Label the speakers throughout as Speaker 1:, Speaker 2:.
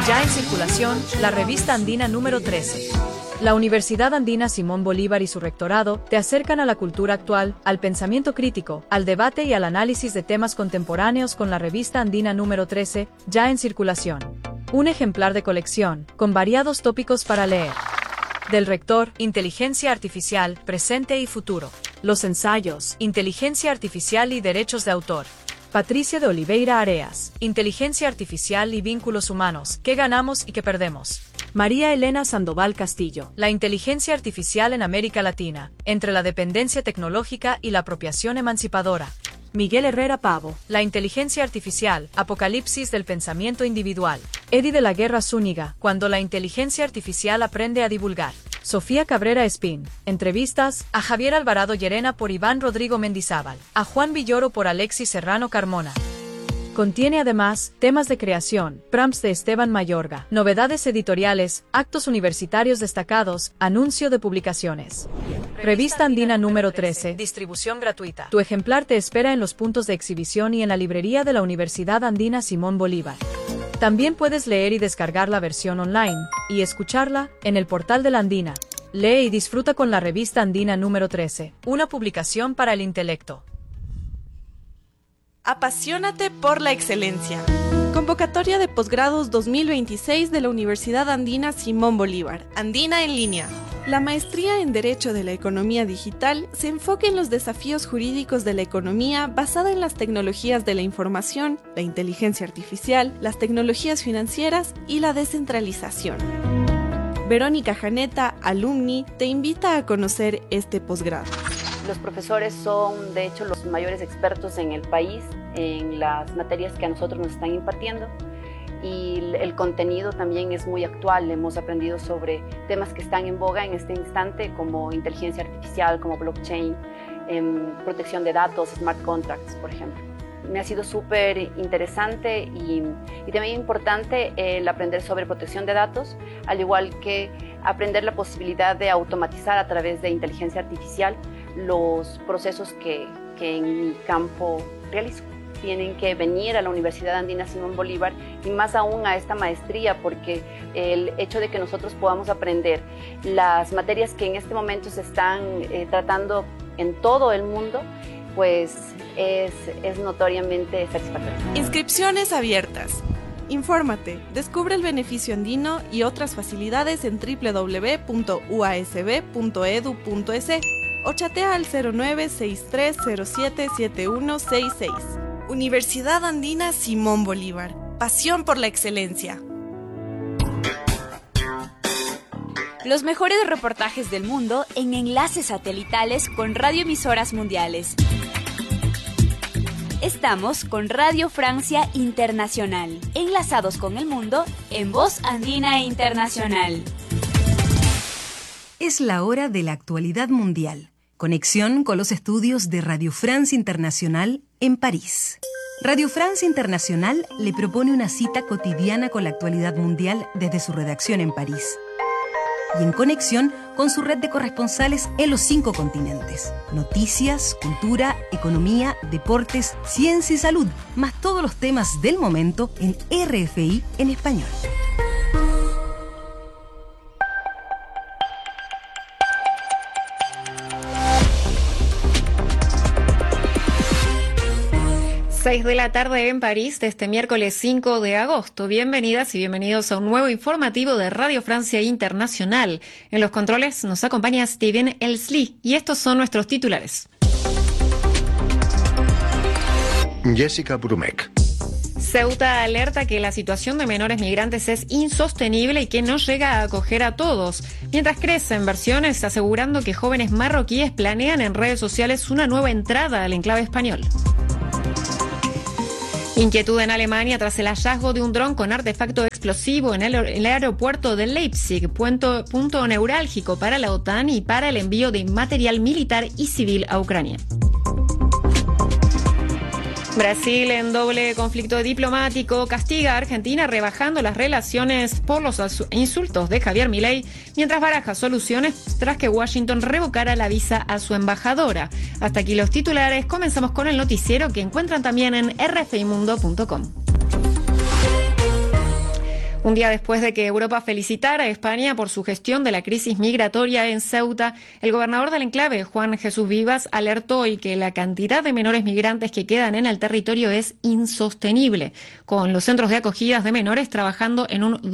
Speaker 1: Ya en circulación, la revista andina número 13. La Universidad Andina Simón Bolívar y su rectorado te acercan a la cultura actual, al pensamiento crítico, al debate y al análisis de temas contemporáneos con la revista andina número 13, ya en circulación. Un ejemplar de colección, con variados tópicos para leer. Del rector, Inteligencia Artificial, Presente y Futuro. Los ensayos, Inteligencia Artificial y Derechos de Autor. Patricia de Oliveira Areas, Inteligencia Artificial y Vínculos Humanos, ¿qué ganamos y qué perdemos? María Elena Sandoval Castillo, La inteligencia artificial en América Latina, entre la dependencia tecnológica y la apropiación emancipadora. Miguel Herrera Pavo, La inteligencia artificial, Apocalipsis del pensamiento individual. Eddie de la Guerra Zúñiga, Cuando la inteligencia artificial aprende a divulgar. Sofía Cabrera Espín, entrevistas, a Javier Alvarado Llerena por Iván Rodrigo Mendizábal, a Juan Villoro por Alexis Serrano Carmona. Contiene además temas de creación, prompts de Esteban Mayorga, novedades editoriales, actos universitarios destacados, anuncio de publicaciones. Revista Andina número 13, distribución gratuita. Tu ejemplar te espera en los puntos de exhibición y en la librería de la Universidad Andina Simón Bolívar. También puedes leer y descargar la versión online, y escucharla, en el portal de la Andina. Lee y disfruta con la revista Andina número 13, una publicación para el intelecto.
Speaker 2: Apasionate por la excelencia. Convocatoria de posgrados 2026 de la Universidad Andina Simón Bolívar, Andina en línea. La maestría en Derecho de la Economía Digital se enfoca en los desafíos jurídicos de la economía basada en las tecnologías de la información, la inteligencia artificial, las tecnologías financieras y la descentralización. Verónica Janeta, alumni, te invita a conocer este posgrado.
Speaker 3: Los profesores son, de hecho, los mayores expertos en el país en las materias que a nosotros nos están impartiendo. Y el contenido también es muy actual. Hemos aprendido sobre temas que están en boga en este instante, como inteligencia artificial, como blockchain, protección de datos, smart contracts, por ejemplo. Me ha sido súper interesante y también importante el aprender sobre protección de datos, al igual que aprender la posibilidad de automatizar a través de inteligencia artificial los procesos que en mi campo realizo. Tienen que venir a la Universidad Andina Simón Bolívar y más aún a esta maestría, porque el hecho de que nosotros podamos aprender las materias que en este momento se están tratando en todo el mundo, pues es notoriamente satisfactorio.
Speaker 2: Inscripciones abiertas. Infórmate, descubre el beneficio andino y otras facilidades en www.uasb.edu.es o chatea al 0963077166. Universidad Andina Simón Bolívar. Pasión por la excelencia.
Speaker 4: Los mejores reportajes del mundo en enlaces satelitales con radioemisoras mundiales. Estamos con Radio Francia Internacional, enlazados con el mundo en Voz Andina Internacional.
Speaker 5: Es la hora de la actualidad mundial. Conexión con los estudios de Radio France Internacional en París. Radio France Internacional le propone una cita cotidiana con la actualidad mundial desde su redacción en París. Y en conexión con su red de corresponsales en los 5 continentes. Noticias, cultura, economía, deportes, ciencia y salud, más todos los temas del momento en RFI en español.
Speaker 6: Seis de la tarde en París de este miércoles 5 de agosto. Bienvenidas y bienvenidos a un nuevo informativo de Radio Francia Internacional. En los controles nos acompaña Steven Elsli y estos son nuestros titulares.
Speaker 7: Jessica Brumek.
Speaker 6: Ceuta alerta que la situación de menores migrantes es insostenible y que no llega a acoger a todos. Mientras crecen versiones asegurando que jóvenes marroquíes planean en redes sociales una nueva entrada al enclave español. Inquietud en Alemania tras el hallazgo de un dron con artefacto explosivo en el aeropuerto de Leipzig, punto neurálgico para la OTAN y para el envío de material militar y civil a Ucrania. Brasil, en doble conflicto diplomático, castiga a Argentina rebajando las relaciones por los insultos de Javier Milei, mientras baraja soluciones tras que Washington revocara la visa a su embajadora. Hasta aquí los titulares. Comenzamos con el noticiero que encuentran también en rfimundo.com. Un día después de que Europa felicitara a España por su gestión de la crisis migratoria en Ceuta, el gobernador del enclave, Juan Jesús Vivas, alertó hoy que la cantidad de menores migrantes que quedan en el territorio es insostenible, con los centros de acogidas de menores trabajando en un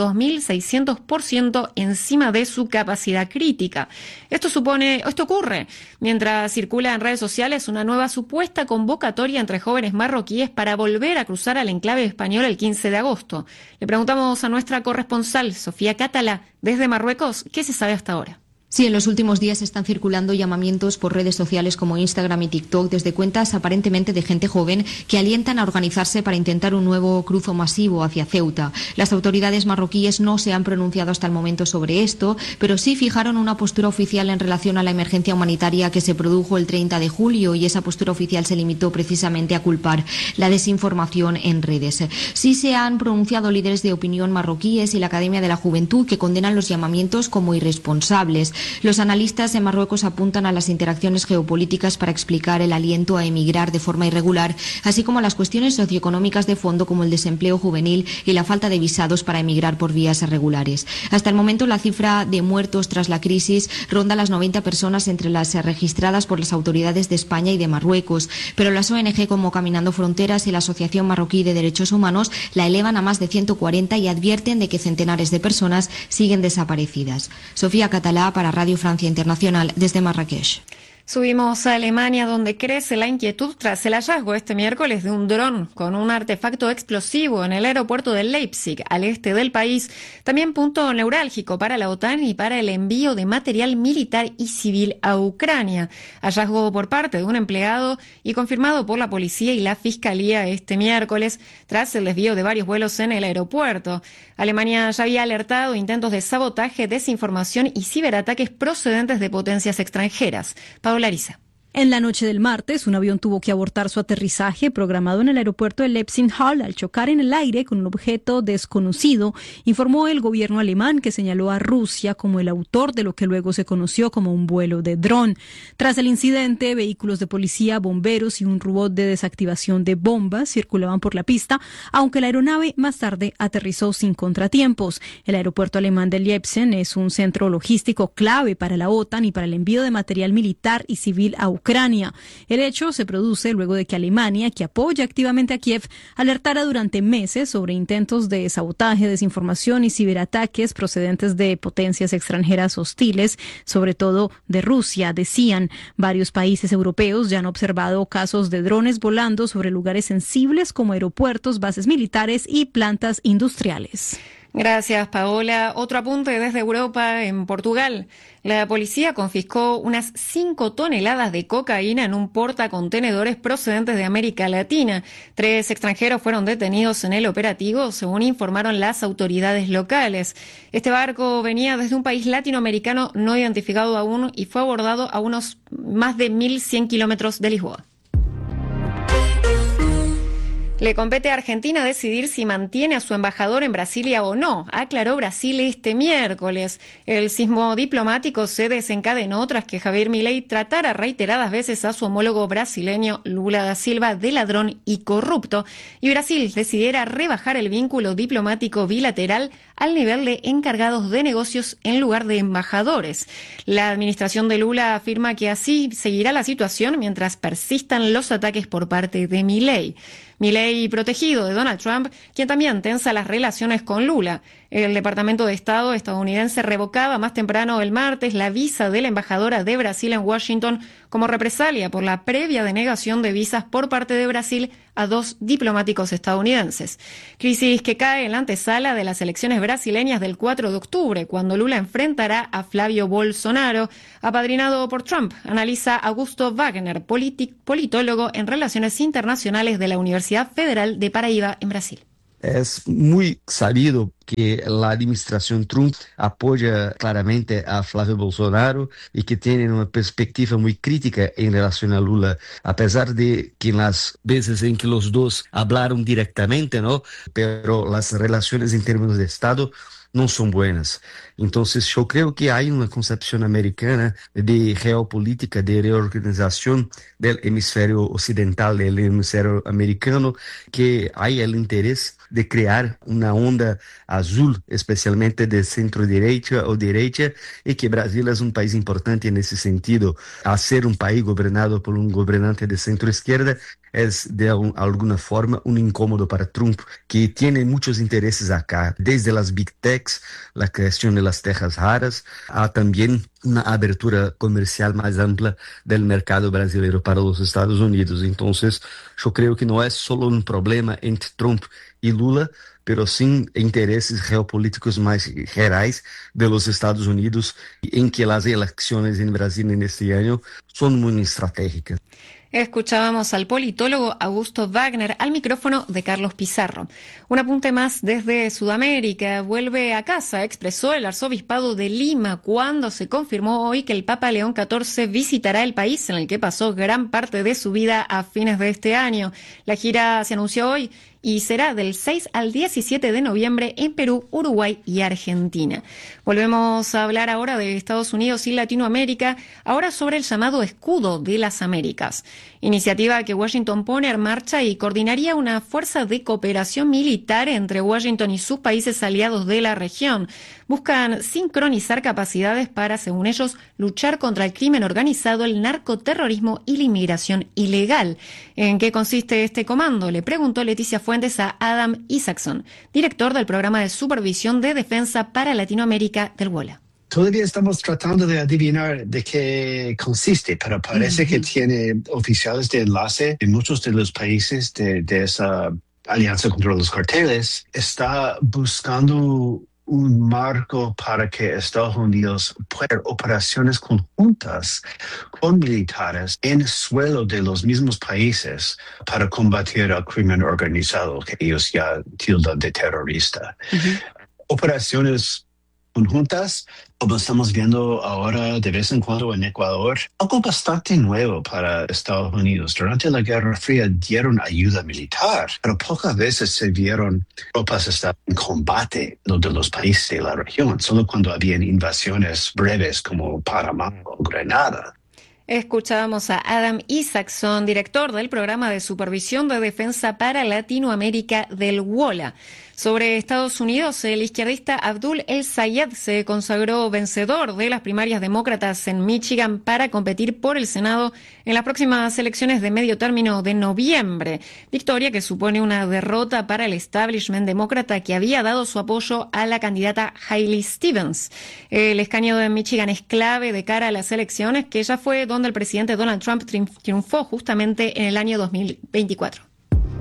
Speaker 6: 2.600% encima de su capacidad crítica. Esto ocurre mientras circula en redes sociales una nueva supuesta convocatoria entre jóvenes marroquíes para volver a cruzar al enclave español el 15 de agosto. Le preguntamos a nuestra corresponsal, Sofía Catalá, desde Marruecos, ¿qué se sabe hasta ahora?
Speaker 8: Sí, en los últimos días están circulando llamamientos por redes sociales como Instagram y TikTok desde cuentas aparentemente de gente joven que alientan a organizarse para intentar un nuevo cruzo masivo hacia Ceuta. Las autoridades marroquíes no se han pronunciado hasta el momento sobre esto, pero sí fijaron una postura oficial en relación a la emergencia humanitaria que se produjo el 30 de julio y esa postura oficial se limitó precisamente a culpar la desinformación en redes. Sí se han pronunciado líderes de opinión marroquíes y la Academia de la Juventud que condenan los llamamientos como irresponsables. Los analistas en Marruecos apuntan a las interacciones geopolíticas para explicar el aliento a emigrar de forma irregular, así como a las cuestiones socioeconómicas de fondo como el desempleo juvenil y la falta de visados para emigrar por vías irregulares. Hasta el momento la cifra de muertos tras la crisis ronda las 90 personas entre las registradas por las autoridades de España y de Marruecos, pero las ONG como Caminando Fronteras y la Asociación Marroquí de Derechos Humanos la elevan a más de 140 y advierten de que centenares de personas siguen desaparecidas. Sofía Catalá para Radio Francia Internacional desde Marrakech.
Speaker 6: Subimos a Alemania, donde crece la inquietud tras el hallazgo este miércoles de un dron con un artefacto explosivo en el aeropuerto de Leipzig, al este del país, también punto neurálgico para la OTAN y para el envío de material militar y civil a Ucrania. Hallazgo por parte de un empleado y confirmado por la policía y la fiscalía este miércoles, tras el desvío de varios vuelos en el aeropuerto. Alemania ya había alertado intentos de sabotaje, desinformación y ciberataques procedentes de potencias extranjeras. Larisa.
Speaker 9: En la noche del martes, un avión tuvo que abortar su aterrizaje programado en el aeropuerto de Leipzig-Halle al chocar en el aire con un objeto desconocido, informó el gobierno alemán, que señaló a Rusia como el autor de lo que luego se conoció como un vuelo de dron. Tras el incidente, vehículos de policía, bomberos y un robot de desactivación de bombas circulaban por la pista, aunque la aeronave más tarde aterrizó sin contratiempos. El aeropuerto alemán de Leipzig es un centro logístico clave para la OTAN y para el envío de material militar y civil a Ucrania. El hecho se produce luego de que Alemania, que apoya activamente a Kiev, alertara durante meses sobre intentos de sabotaje, desinformación y ciberataques procedentes de potencias extranjeras hostiles, sobre todo de Rusia. Decían, varios países europeos ya han observado casos de drones volando sobre lugares sensibles como aeropuertos, bases militares y plantas industriales.
Speaker 6: Gracias, Paola. Otro apunte desde Europa. En Portugal, la policía confiscó unas 5 toneladas de cocaína en un portacontenedores procedentes de América Latina. 3 extranjeros fueron detenidos en el operativo, según informaron las autoridades locales. Este barco venía desde un país latinoamericano no identificado aún y fue abordado a unos más de 1.100 kilómetros de Lisboa. Le compete a Argentina decidir si mantiene a su embajador en Brasilia o no, aclaró Brasil este miércoles. El sismo diplomático se desencadenó tras que Javier Milei tratara reiteradas veces a su homólogo brasileño Lula da Silva de ladrón y corrupto, y Brasil decidiera rebajar el vínculo diplomático bilateral al nivel de encargados de negocios en lugar de embajadores. La administración de Lula afirma que así seguirá la situación mientras persistan los ataques por parte de Milei. Milei protegido de Donald Trump, quien también tensa las relaciones con Lula. El Departamento de Estado estadounidense revocaba más temprano el martes la visa de la embajadora de Brasil en Washington como represalia por la previa denegación de visas por parte de Brasil a 2 diplomáticos estadounidenses. Crisis que cae en la antesala de las elecciones brasileñas del 4 de octubre, cuando Lula enfrentará a Flavio Bolsonaro, apadrinado por Trump, analiza Augusto Wagner, politólogo en relaciones internacionales de la Universidad Federal de Paraíba en Brasil.
Speaker 10: Es muy sabido que la administración Trump apoya claramente a Flávio Bolsonaro y que tienen una perspectiva muy crítica en relación a Lula, a pesar de que en las veces en que los dos hablaron directamente, ¿no? Pero las relaciones en términos de Estado no son buenas. Entonces yo creo que hay una concepción americana de geopolítica, de reorganización del hemisferio occidental, del hemisferio americano, que hay el interés de crear una onda azul, especialmente de centro-derecha o derecha, y que Brasil es un país importante en ese sentido. Al ser un país gobernado por un gobernante de centro-izquierda, es de alguna forma un incómodo para Trump, que tiene muchos intereses acá, desde las big techs, la creación de las tejas raras, a también una abertura comercial más amplia del mercado brasileño para los Estados Unidos. Entonces, yo creo que no es solo un problema entre Trump y Lula, pero sin intereses geopolíticos más generales de los Estados Unidos, en que las elecciones en Brasil en este año son muy estratégicas.
Speaker 6: Escuchábamos al politólogo Augusto Wagner al micrófono de Carlos Pizarro. Un apunte más desde Sudamérica. Vuelve a casa, expresó el arzobispado de Lima cuando se confirmó hoy que el Papa León XIV visitará el país en el que pasó gran parte de su vida a fines de este año. La gira se anunció hoy y será del 6 al 17 de noviembre en Perú, Uruguay y Argentina. Volvemos a hablar ahora de Estados Unidos y Latinoamérica, ahora sobre el llamado Escudo de las Américas, iniciativa que Washington pone en marcha y coordinaría una fuerza de cooperación militar entre Washington y sus países aliados de la región. Buscan sincronizar capacidades para, según ellos, luchar contra el crimen organizado, el narcoterrorismo y la inmigración ilegal. ¿En qué consiste este comando?, le preguntó Leticia Fuentes a Adam Isaacson, director del programa de supervisión de defensa para Latinoamérica del WOLA.
Speaker 11: Todavía estamos tratando de adivinar de qué consiste, pero parece que tiene oficiales de enlace en muchos de los países de esa alianza contra los carteles. Está buscando un marco para que Estados Unidos pueda hacer operaciones conjuntas con militares en suelo de los mismos países para combatir al crimen organizado, que ellos ya tildan de terrorista. Operaciones conjuntas, como estamos viendo ahora de vez en cuando en Ecuador, algo bastante nuevo para Estados Unidos. Durante la Guerra Fría dieron ayuda militar, pero pocas veces se vieron tropas estar en combate de los países de la región, solo cuando habían invasiones breves como Panamá o Grenada.
Speaker 6: Escuchábamos a Adam Isaacson, director del programa de supervisión de defensa para Latinoamérica del WOLA. Sobre Estados Unidos, el izquierdista Abdul El-Sayed se consagró vencedor de las primarias demócratas en Michigan para competir por el Senado en las próximas elecciones de medio término de noviembre. Victoria que supone una derrota para el establishment demócrata que había dado su apoyo a la candidata Hailey Stevens. El escaño de Michigan es clave de cara a las elecciones, que ya fue donde el presidente Donald Trump triunfó justamente en el año 2024.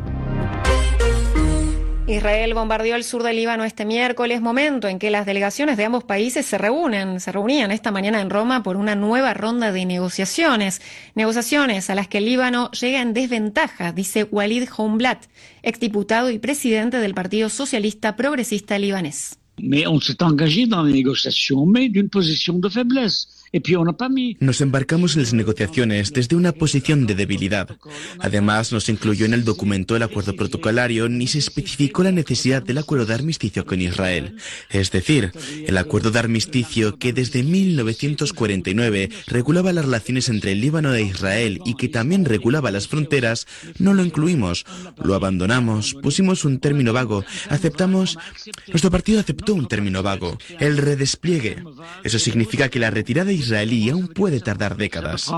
Speaker 6: Israel bombardeó el sur del Líbano este miércoles, momento en que las delegaciones de ambos países se reunían esta mañana en Roma por una nueva ronda de negociaciones a las que el Líbano llega en desventaja, dice Walid Honblat, exdiputado y presidente del Partido Socialista Progresista libanés.
Speaker 12: Mais on s'est engagé dans les négociations, mais d'une position de faiblesse.
Speaker 13: Nos embarcamos en las negociaciones desde una posición de debilidad. Además, no se incluyó en el documento el acuerdo protocolario ni se especificó la necesidad del acuerdo de armisticio con Israel. Es decir, el acuerdo de armisticio que desde 1949 regulaba las relaciones entre el Líbano e Israel y que también regulaba las fronteras, no lo incluimos. Lo abandonamos, pusimos un término vago, nuestro partido aceptó un término vago, el redespliegue. Eso significa que la retirada israelí aún puede tardar décadas.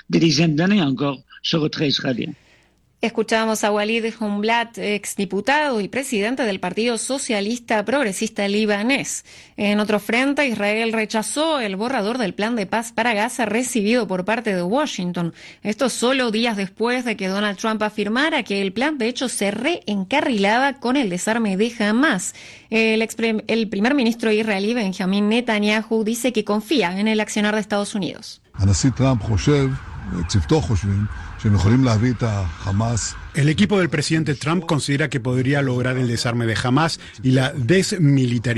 Speaker 6: Escuchamos a Walid Honblat, exdiputado y presidente del Partido Socialista Progresista libanés. En otro frente, Israel rechazó el borrador del plan de paz para Gaza recibido por parte de Washington. Esto solo días después de que Donald Trump afirmara que el plan de hecho se reencarrilaba con el desarme de Hamás. El primer ministro israelí Benjamin Netanyahu dice que confía en el accionar de Estados Unidos.
Speaker 14: El equipo del presidente Trump considera que podría lograr el desarme de Hamás y la desmilitarización